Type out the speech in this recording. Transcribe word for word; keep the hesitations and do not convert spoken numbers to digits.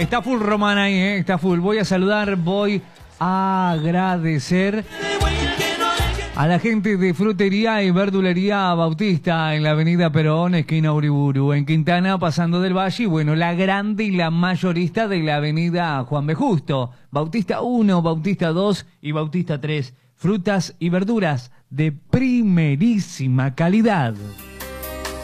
Está full Román ahí, ¿eh? Está full. Voy a saludar, voy a agradecer a la gente de Frutería y Verdulería Bautista en la avenida Perón, esquina Uriburu, en Quintana, pasando del Valle, y bueno, la grande y la mayorista de la avenida Juan B. Justo, Bautista uno, Bautista dos y Bautista tres, frutas y verduras de primerísima calidad.